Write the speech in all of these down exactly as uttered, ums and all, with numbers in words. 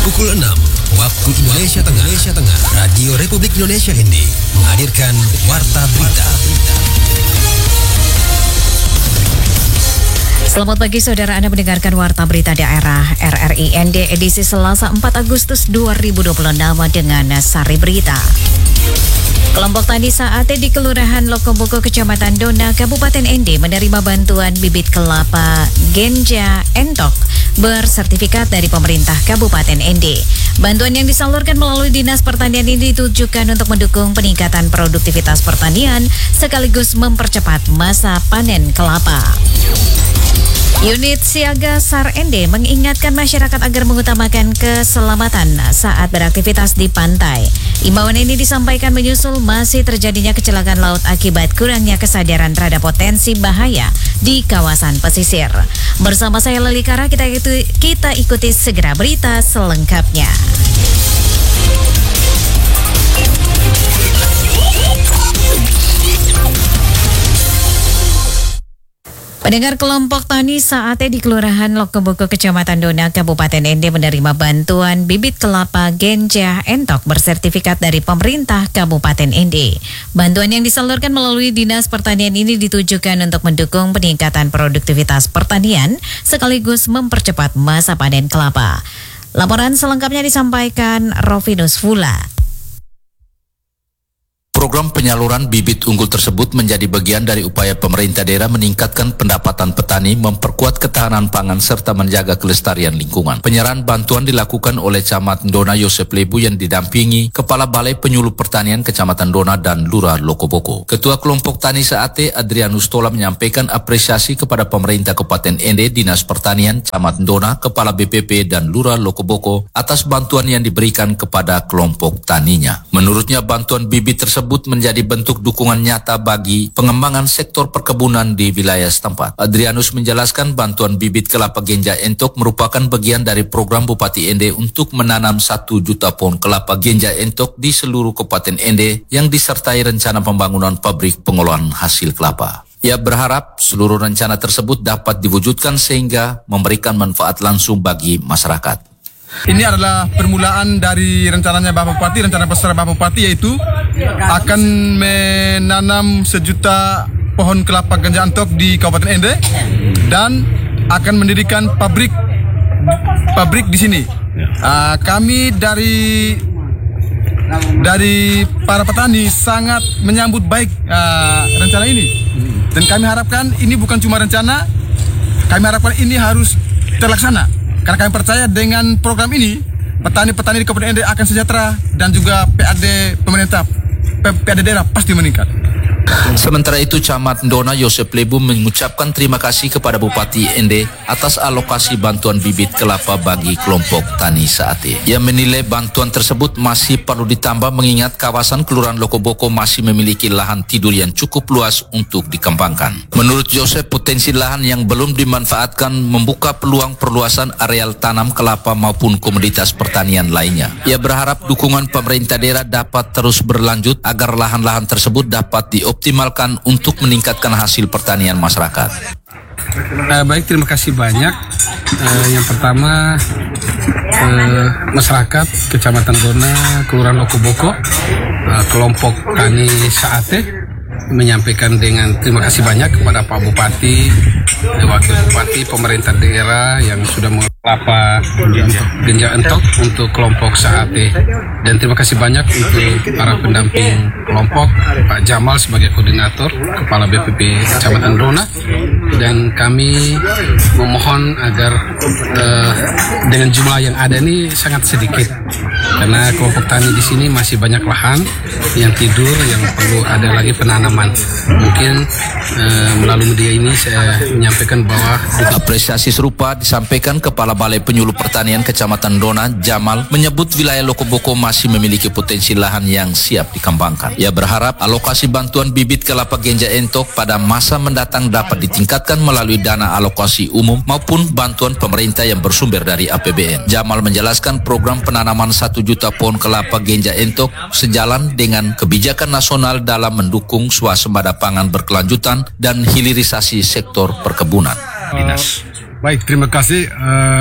Pukul enam waktu Indonesia Tengah. Indonesia Tengah. Radio Republik Indonesia Hindi menghadirkan Warta Berita. Selamat pagi saudara, Anda mendengarkan Warta Berita Daerah R R I N D edisi Selasa empat Agustus dua ribu dua puluh enam dengan sari berita. Kelompok tani Saate di Kelurahan Lokoboko, Kecamatan Dona, Kabupaten N D menerima bantuan bibit kelapa Genja Entok bersertifikat dari pemerintah Kabupaten N D. Bantuan yang disalurkan melalui Dinas Pertanian ini ditujukan untuk mendukung peningkatan produktivitas pertanian sekaligus mempercepat masa panen kelapa. Unit Siaga SAR N D mengingatkan masyarakat agar mengutamakan keselamatan saat beraktivitas di pantai. Imbauan ini disampaikan menyusul masih terjadinya kecelakaan laut akibat kurangnya kesadaran terhadap potensi bahaya di kawasan pesisir. Bersama saya Leli Kara, kita, kita ikuti segera berita selengkapnya. Pendengar, kelompok tani Saate di Kelurahan Lokoboko, Kecamatan Dona, Kabupaten N D menerima bantuan bibit kelapa Genja Entok bersertifikat dari pemerintah Kabupaten N D. Bantuan yang disalurkan melalui Dinas Pertanian ini ditujukan untuk mendukung peningkatan produktivitas pertanian sekaligus mempercepat masa panen kelapa. Laporan selengkapnya disampaikan Rovinus Fula. Program penyaluran bibit unggul tersebut menjadi bagian dari upaya pemerintah daerah meningkatkan pendapatan petani, memperkuat ketahanan pangan, serta menjaga kelestarian lingkungan. Penyerahan bantuan dilakukan oleh Camat Dona Yosep Lebu yang didampingi Kepala Balai Penyuluh Pertanian Kecamatan Dona dan Lurah Lokoboko. Ketua Kelompok Tani Saate Adrianus Tola menyampaikan apresiasi kepada pemerintah Kabupaten N D, Dinas Pertanian, Camat Dona, Kepala B P P dan Lurah Lokoboko atas bantuan yang diberikan kepada kelompok taninya. Menurutnya bantuan bibit tersebut menjadi bentuk dukungan nyata bagi pengembangan sektor perkebunan di wilayah setempat. Adrianus menjelaskan bantuan bibit kelapa Genja Entok merupakan bagian dari program Bupati N D untuk menanam satu juta pohon kelapa Genja Entok di seluruh Kabupaten N D yang disertai rencana pembangunan pabrik pengolahan hasil kelapa. Ia berharap seluruh rencana tersebut dapat diwujudkan sehingga memberikan manfaat langsung bagi masyarakat. Ini adalah permulaan dari rencananya Bapak Bupati, rencana besar Bapak Bupati yaitu akan menanam sejuta pohon kelapa Genja Entok di Kabupaten N D dan akan mendirikan pabrik pabrik di sini. Uh, kami dari dari para petani sangat menyambut baik uh, rencana ini dan kami harapkan ini bukan cuma rencana, kami harapkan ini harus terlaksana. Karena kami percaya dengan program ini, petani-petani di Kabupaten N D akan sejahtera dan juga P A D pemerintah, P A D daerah pasti meningkat. Sementara itu, Camat Dona Yosep Lebu mengucapkan terima kasih kepada Bupati N D atas alokasi bantuan bibit kelapa bagi kelompok tani Saate. Ia menilai bantuan tersebut masih perlu ditambah mengingat kawasan Kelurahan Lokoboko masih memiliki lahan tidur yang cukup luas untuk dikembangkan. Menurut Yosep, potensi lahan yang belum dimanfaatkan membuka peluang perluasan areal tanam kelapa maupun komoditas pertanian lainnya. Ia berharap dukungan pemerintah daerah dapat terus berlanjut agar lahan-lahan tersebut dapat dioptimalkan optimalkan untuk meningkatkan hasil pertanian masyarakat. Uh, baik, terima kasih banyak. Uh, yang pertama, uh, masyarakat Kecamatan Dona, Kelurahan Lokoboko, uh, kelompok tani Saate menyampaikan dengan terima kasih banyak kepada Pak Bupati, Wakil Bupati, pemerintah daerah yang sudah mengelapa Genja Entok untuk kelompok Saate. Dan terima kasih banyak untuk para pendamping kelompok, Pak Jamal sebagai koordinator, Kepala B P P Kecamatan Dona. Dan kami memohon agar uh, dengan jumlah yang ada ini sangat sedikit, karena kelompok tani di sini masih banyak lahan yang tidur yang perlu ada lagi penanaman. Mungkin uh, melalui media ini saya menyampaikan bahwa apresiasi serupa disampaikan Kepala Balai Penyuluh Pertanian Kecamatan Dona, Jamal, menyebut wilayah Lokoboko masih memiliki potensi lahan yang siap dikembangkan. Ia berharap alokasi bantuan bibit kelapa Genja Entok pada masa mendatang dapat ditingkatkan melalui dana alokasi umum maupun bantuan pemerintah yang bersumber dari A P B N. Jamal menjelaskan program penanaman satu juta pohon kelapa Genja Entok sejalan dengan kebijakan nasional dalam mendukung swasembada pangan berkelanjutan dan hilirisasi sektor perkebunan. Uh, baik, terima kasih. Uh,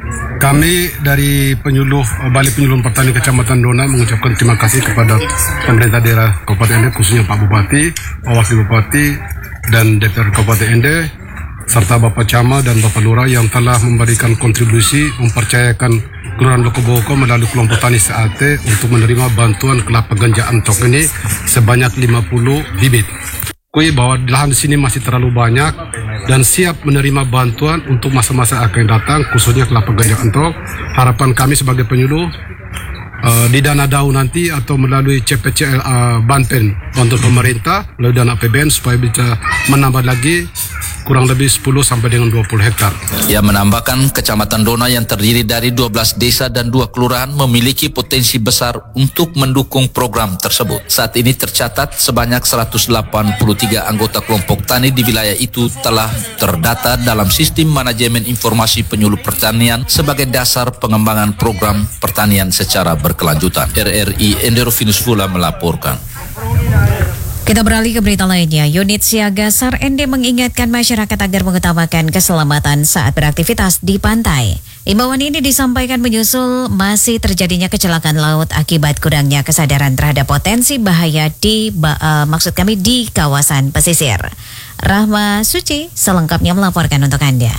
Kami dari penyuluh Balai Penyuluhan Pertanian Kecamatan Dona mengucapkan terima kasih kepada pemerintah daerah Kabupaten Ende, khususnya Pak Bupati, Pak Wakil Bupati, dan D P R Kabupaten Ende, serta Bapak Camat dan Bapak Lurah yang telah memberikan kontribusi mempercayakan Kelurahan Loko Boko melalui kelompok tani S A T untuk menerima bantuan kelapa ganja antok ini sebanyak lima puluh bibit. Kui bahwa lahan di sini masih terlalu banyak dan siap menerima bantuan untuk masa-masa akan datang, khususnya kelapa ganja antok. Harapan kami sebagai penyuluh uh, di dana D A U nanti atau melalui C P C L uh, Banten untuk pemerintah melalui dana A P B N supaya bisa menambah lagi kurang lebih sepuluh sampai dengan dua puluh hektar. Ia menambahkan Kecamatan Dona yang terdiri dari dua belas desa dan dua kelurahan memiliki potensi besar untuk mendukung program tersebut. Saat ini tercatat sebanyak seratus delapan puluh tiga anggota kelompok tani di wilayah itu telah terdata dalam sistem manajemen informasi penyuluh pertanian sebagai dasar pengembangan program pertanian secara berkelanjutan. R R I Enderofinus Fula melaporkan. Kita beralih ke berita lainnya. Unit Siaga SAR Ende mengingatkan masyarakat agar mengutamakan keselamatan saat beraktivitas di pantai. Imbauan ini disampaikan menyusul masih terjadinya kecelakaan laut akibat kurangnya kesadaran terhadap potensi bahaya di uh, maksud kami di kawasan pesisir. Rahma Suci selengkapnya melaporkan untuk Anda.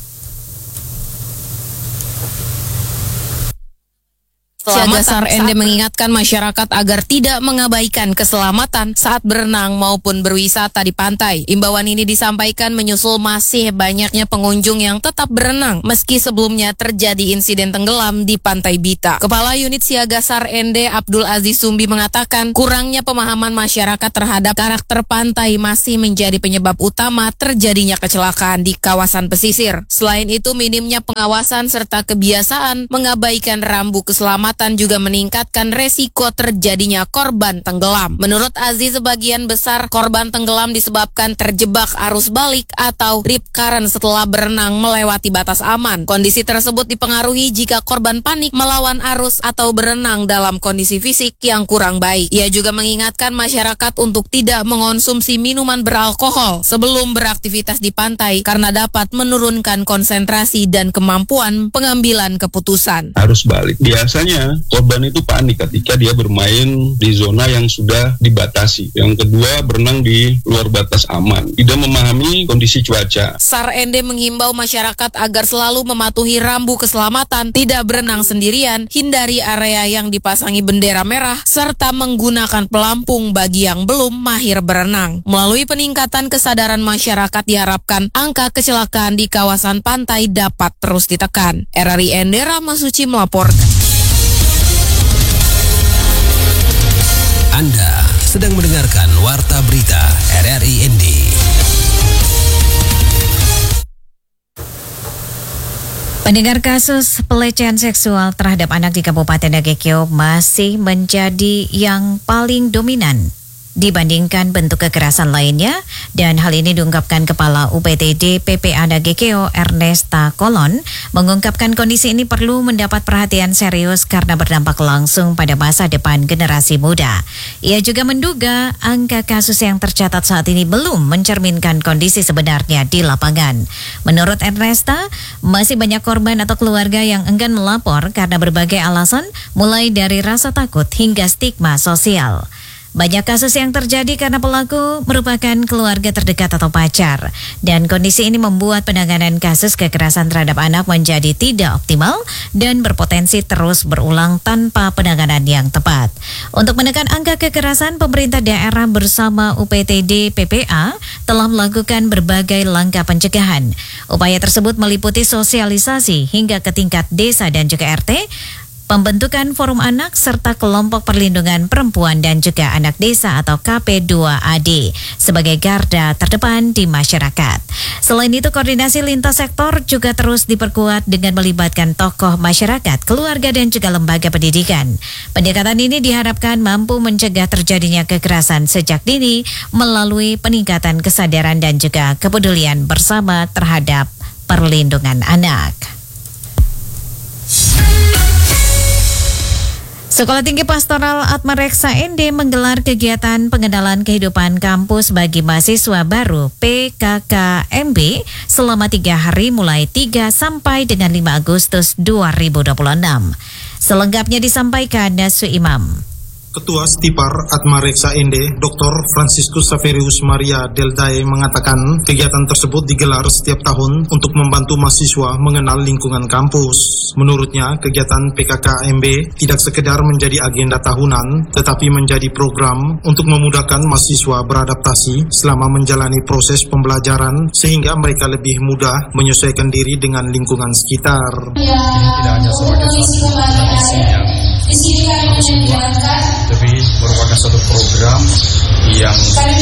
Siaga SAR Ende mengingatkan masyarakat agar tidak mengabaikan keselamatan saat berenang maupun berwisata di pantai. Imbauan ini disampaikan menyusul masih banyaknya pengunjung yang tetap berenang meski sebelumnya terjadi insiden tenggelam di Pantai Bita. Kepala Unit Siaga SAR Ende Abdul Aziz Sumbi mengatakan kurangnya pemahaman masyarakat terhadap karakter pantai masih menjadi penyebab utama terjadinya kecelakaan di kawasan pesisir. Selain itu, minimnya pengawasan serta kebiasaan mengabaikan rambu keselamatan juga meningkatkan resiko terjadinya korban tenggelam. Menurut Aziz, sebagian besar korban tenggelam disebabkan terjebak arus balik atau rip current setelah berenang melewati batas aman. Kondisi tersebut dipengaruhi jika korban panik melawan arus atau berenang dalam kondisi fisik yang kurang baik. Ia juga mengingatkan masyarakat untuk tidak mengonsumsi minuman beralkohol sebelum beraktivitas di pantai karena dapat menurunkan konsentrasi dan kemampuan pengambilan keputusan. Arus balik biasanya korban itu panik ketika dia bermain di zona yang sudah dibatasi. Yang kedua, berenang di luar batas aman. Tidak memahami kondisi cuaca. SAR Ende menghimbau masyarakat agar selalu mematuhi rambu keselamatan, tidak berenang sendirian, hindari area yang dipasangi bendera merah, serta menggunakan pelampung bagi yang belum mahir berenang. Melalui peningkatan kesadaran masyarakat diharapkan angka kecelakaan di kawasan pantai dapat terus ditekan. R R I Ende Rahma Suci melaporkan. Anda sedang mendengarkan Warta Berita R R I N D. Pendengar, kasus pelecehan seksual terhadap anak di Kabupaten Nagekeo masih menjadi yang paling dominan dibandingkan bentuk kekerasan lainnya, dan hal ini diungkapkan Kepala U P T D P P A Nagekeo Ernesta Kolon, mengungkapkan kondisi ini perlu mendapat perhatian serius karena berdampak langsung pada masa depan generasi muda. Ia juga menduga angka kasus yang tercatat saat ini belum mencerminkan kondisi sebenarnya di lapangan. Menurut Ernesta, masih banyak korban atau keluarga yang enggan melapor karena berbagai alasan, mulai dari rasa takut hingga stigma sosial. Banyak kasus yang terjadi karena pelaku merupakan keluarga terdekat atau pacar, dan kondisi ini membuat penanganan kasus kekerasan terhadap anak menjadi tidak optimal dan berpotensi terus berulang tanpa penanganan yang tepat. Untuk menekan angka kekerasan, pemerintah daerah bersama U P T D P P A telah melakukan berbagai langkah pencegahan. Upaya tersebut meliputi sosialisasi hingga ke tingkat desa dan juga R T, pembentukan forum anak serta kelompok perlindungan perempuan dan juga anak desa atau K P dua A D sebagai garda terdepan di masyarakat. Selain itu, koordinasi lintas sektor juga terus diperkuat dengan melibatkan tokoh masyarakat, keluarga dan juga lembaga pendidikan. Pendekatan ini diharapkan mampu mencegah terjadinya kekerasan sejak dini melalui peningkatan kesadaran dan juga kepedulian bersama terhadap perlindungan anak. Sekolah Tinggi Pastoral Atma Reksa N D menggelar kegiatan pengenalan kehidupan kampus bagi mahasiswa baru P K K M B selama tiga hari mulai tiga sampai dengan lima Agustus dua ribu dua puluh enam. Selengkapnya disampaikan Nasu Imam. Ketua Stipar Atma Reksa N D, Doktor Franciscus Saverius Maria Deldae mengatakan kegiatan tersebut digelar setiap tahun untuk membantu mahasiswa mengenal lingkungan kampus. Menurutnya, kegiatan P K K M B tidak sekedar menjadi agenda tahunan, tetapi menjadi program untuk memudahkan mahasiswa beradaptasi selama menjalani proses pembelajaran sehingga mereka lebih mudah menyesuaikan diri dengan lingkungan sekitar. Ini tidak hanya sebagai satu tradisi yang harus dibuat, tapi merupakan satu program yang